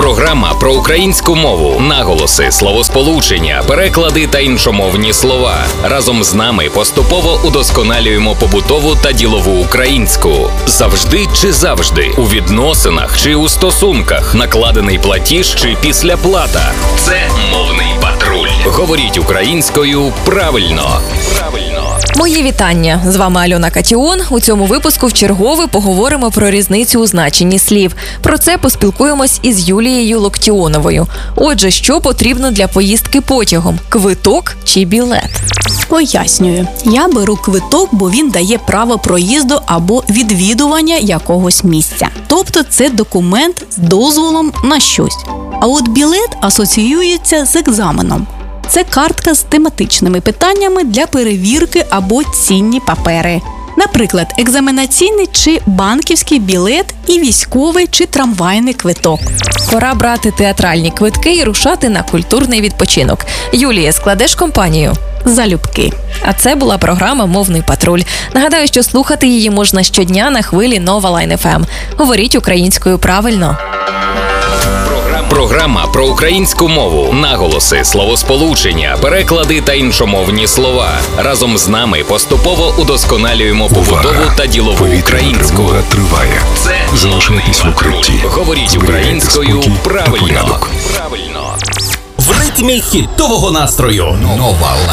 Програма про українську мову, наголоси, словосполучення, переклади та іншомовні слова. Разом з нами поступово удосконалюємо побутову та ділову українську. Завжди чи завжди, у відносинах чи у стосунках, накладений платіж чи післяплата. Це мовний патруль. Говоріть українською правильно. Мої вітання! З вами Альона Катіон. У цьому випуску вчергове поговоримо про різницю у значенні слів. Про це поспілкуємось із Юлією Локтіоновою. Отже, що потрібно для поїздки потягом? Квиток чи білет? Пояснюю. Я беру квиток, бо він дає право проїзду або відвідування якогось місця. Тобто це документ з дозволом на щось. А от білет асоціюється з екзаменом. Це картка з тематичними питаннями для перевірки або цінні папери. Наприклад, екзаменаційний чи банківський білет і військовий чи трамвайний квиток. Пора брати театральні квитки і рушати на культурний відпочинок. Юлія, складеш компанію? Залюбки. А це була програма «Мовний патруль». Нагадаю, що слухати її можна щодня на хвилі Нова Лайн ФМ. Говоріть українською правильно. Програма про українську мову, наголоси, словосполучення, переклади та іншомовні слова. Разом з нами поступово удосконалюємо побутову та ділову українську. Тривога триває. Це залишайтесь в укритті. Говоріть українською правильно. В ритмі хітового настрою. Нова